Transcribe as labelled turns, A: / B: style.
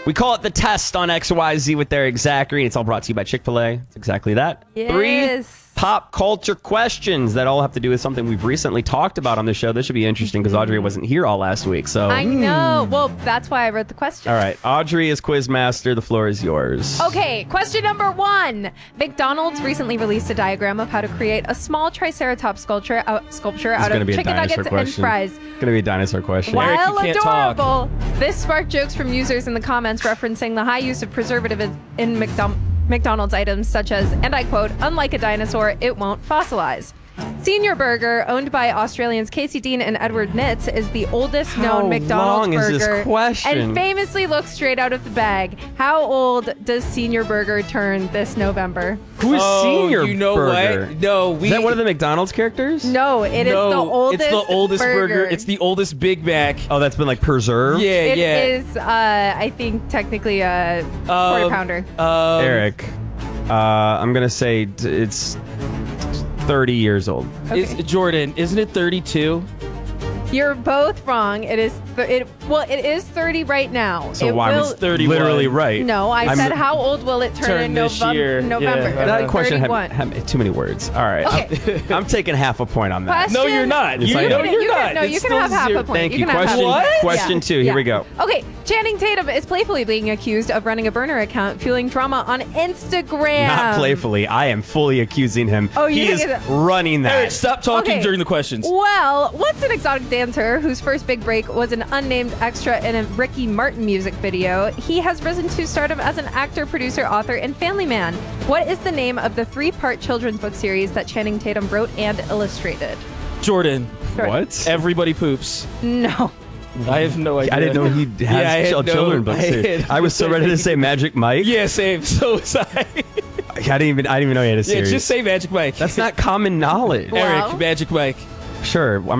A: We call it the test on XYZ with Eric Zachary. It's all brought to you by Chick-fil-A. It's exactly that.
B: Yes.
A: 3 pop culture questions that all have to do with something we've recently talked about on the show. This should be interesting because Audrey wasn't here all last week. So
B: I know. Well, that's why I wrote the question.
A: All right. Audrey is Quizmaster. The floor is yours.
B: Okay, question number 1. McDonald's recently released a diagram of how to create a small Triceratops sculpture out
A: This is
B: of
A: gonna be a
B: chicken
A: dinosaur
B: nuggets
A: question.
B: and fries.
A: It's going to be a dinosaur question.
C: Eric,
B: While
C: you can't talk.
B: adorable, this sparked jokes from users in the comments referencing the high use of preservatives in McDonald's items such as, and I quote, unlike a dinosaur, it won't fossilize. Senior Burger, owned by Australians Casey Dean and Edward Nitz, is the oldest
A: How
B: known McDonald's
A: long is
B: burger
A: this question?
B: and famously looks straight out of the bag. How old does Senior Burger turn this November?
A: Who is Senior
C: you know
A: Burger?
C: what? No,
A: Is that one of the McDonald's characters?
B: No, it is the oldest.
C: It's the oldest burger.
B: burger.
C: It's the oldest Big Mac.
A: Oh, that's been like preserved?
C: Yeah,
B: It
C: yeah.
B: is, I think, technically a quarter pounder.
A: Eric, I'm going to say it's 30 years old.
C: Jordan, isn't it 32?
B: You're both wrong. It is. It is 30 right now.
A: So
B: it
A: why
B: will,
A: was
C: 31.
A: literally right?
B: No, I said how old will it turn in
C: this year.
B: November?
C: Yeah.
A: That question
B: 31.
A: had too many words. All right.
B: Okay.
A: I'm taking half a point on that.
B: Question-
C: No, you're not.
A: Yes, I am.
C: No, you're not.
B: No,
C: It's
B: you can
C: still
B: have half
C: zero.
B: a point.
A: Thank you.
B: can have half
A: Question,
B: a point.
A: question 2. Here we go.
B: Okay, Channing Tatum is playfully being accused of running a burner account, fueling drama on Instagram.
A: Not playfully. I am fully accusing him.
B: Oh, you
A: he
B: think
A: is
B: it's-
A: running that.
C: Eric, stop talking
B: Okay.
C: during the questions.
B: Well, what's an exotic dancer whose first big break was an unnamed extra in a Ricky Martin music video? He has risen to stardom as an actor, producer, author, and family man. What is the name of the 3-part children's book series that Channing Tatum wrote and illustrated?
C: Jordan,
A: What?
C: everybody poops.
B: No.
C: I have no idea.
A: I didn't know he
C: Yeah, I
A: has
C: had
A: children
C: no-
A: books.
C: I had
A: I was so ready to say Magic Mike.
C: Yeah, same. So was I.
A: I didn't even know he had a
C: Yeah,
A: series.
C: just say Magic Mike.
A: That's not common knowledge.
B: Well-
C: Eric, Magic Mike.
A: Sure.